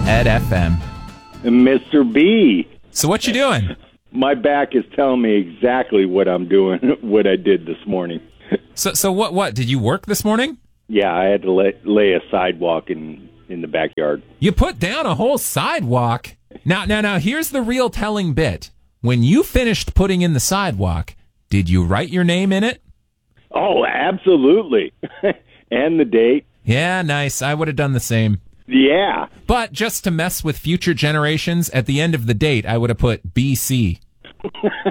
Ed FM. Mr. B. So what you doing? My back is telling me exactly what I'm doing, what I did this morning. So what? Did you work this morning? Yeah, I had to lay a sidewalk in the backyard. You put down a whole sidewalk. Now, here's the real telling bit. When you finished putting in the sidewalk, did you write your name in it? Oh, absolutely. And the date. Yeah, nice. I would have done the same. Yeah. But just to mess with future generations, at the end of the date, I would have put BC.